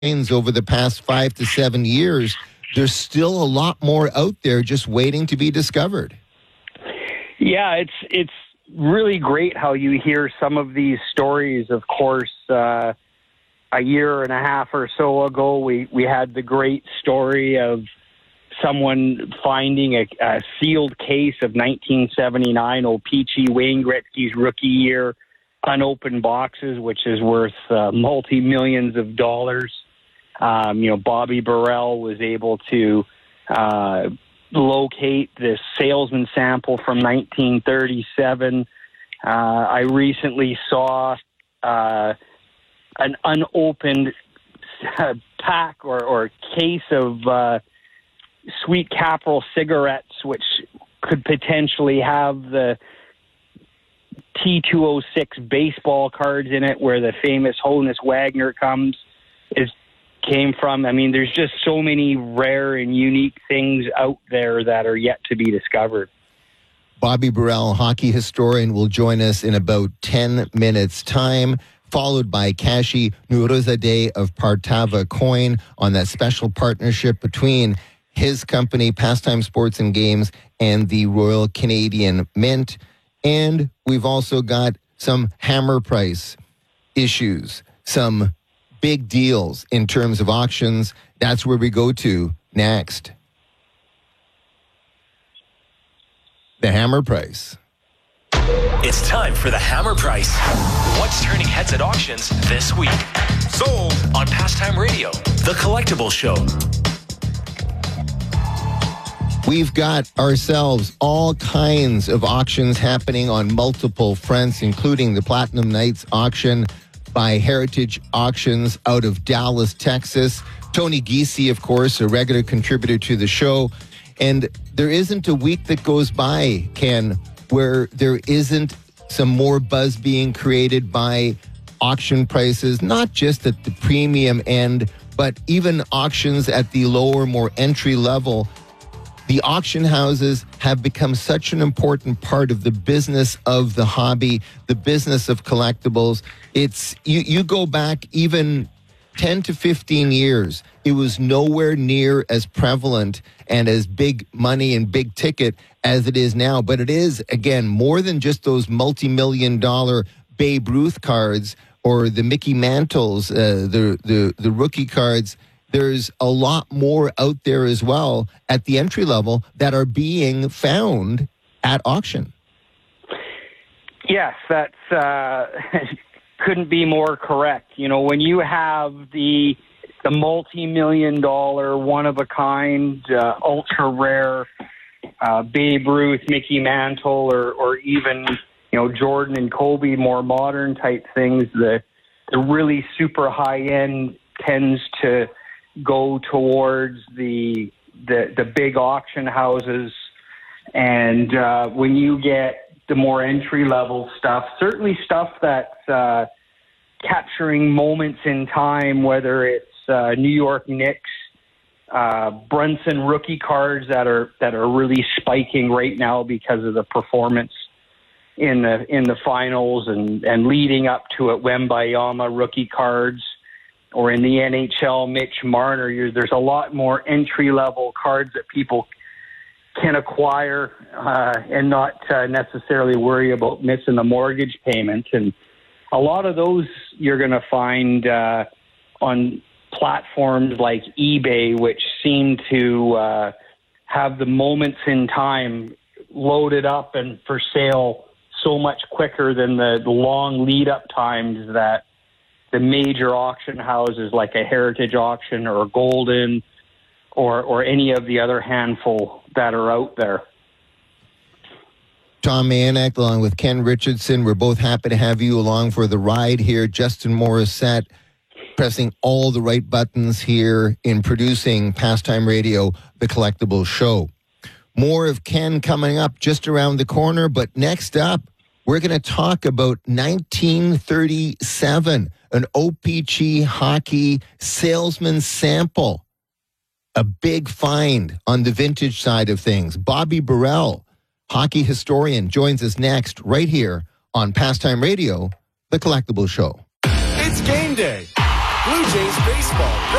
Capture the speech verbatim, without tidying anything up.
over the past five to seven years, there's still a lot more out there just waiting to be discovered. Yeah, it's it's really great how you hear some of these stories. Of course, uh, a year and a half or so ago, we, we had the great story of someone finding a, a sealed case of nineteen seventy-nine O-Pee-Chee, Wayne Gretzky's rookie year, unopened boxes, which is worth uh, multi-millions of dollars. Um, you know, Bobby Burrell was able to uh, locate this salesman sample from nineteen thirty-seven. Uh, I recently saw uh, an unopened uh, pack or, or case of uh, Sweet Caporal cigarettes, which could potentially have the T two oh six baseball cards in it, where the famous Honus Wagner comes is came from. I mean, there's just so many rare and unique things out there that are yet to be discovered. Bobby Burrell, hockey historian, will join us in about ten minutes' time, followed by Kashi Nuruzadeh of Partava Coin on that special partnership between his company, Pastime Sports and Games, and the Royal Canadian Mint. And we've also got some hammer price issues, some big deals in terms of auctions. That's where we go to next. The hammer price. It's time for the hammer price. What's turning heads at auctions this week? Sold on Pastime Radio, the collectible show. We've got ourselves all kinds of auctions happening on multiple fronts, including the Platinum Nights auction by Heritage Auctions out of Dallas, Texas. Tony Giese, of course, a regular contributor to the show. And there isn't a week that goes by, Ken, where there isn't some more buzz being created by auction prices, not just at the premium end, but even auctions at the lower, more entry level. The auction houses have become such an important part of the business of the hobby, the business of collectibles. It's you, you go back even ten to fifteen years, it was nowhere near as prevalent and as big money and big ticket as it is now. But it is, again, more than just those multi-million dollar Babe Ruth cards or the Mickey Mantles, uh, the, the, the rookie cards. There's a lot more out there as well at the entry level that are being found at auction. Yes, that's uh, couldn't be more correct. You know, when you have the the multi-million dollar, one-of-a-kind, uh, ultra-rare uh, Babe Ruth, Mickey Mantle, or, or even, you know, Jordan and Kobe, more modern type things, the, the really super high-end tends to go towards the the, the big auction houses. And uh, when you get the more entry-level stuff, certainly stuff that's uh, capturing moments in time, whether it's uh, New York Knicks, uh, Brunson rookie cards that are that are really spiking right now because of the performance in the in the finals and, and leading up to it, Wembayama rookie cards, or in the N H L, Mitch Marner. You're, there's a lot more entry-level cards that people can acquire uh, and not uh, necessarily worry about missing a mortgage payment. And a lot of those you're going to find uh, on platforms like eBay, which seem to uh, have the moments in time loaded up and for sale so much quicker than the, the long lead-up times that the major auction houses like a Heritage Auction or Golden or or any of the other handful that are out there. Tom Mayanek along with Ken Richardson, we're both happy to have you along for the ride here. Justin Morissette pressing all the right buttons here in producing Pastime Radio, the collectible show. More of Ken coming up just around the corner, but next up, we're going to talk about nineteen thirty-seven, an O-Pee-Chee hockey salesman sample. A big find on the vintage side of things. Bobby Burrell, hockey historian, joins us next right here on Pastime Radio, the collectible show. It's game day. Blue Jays Baseball.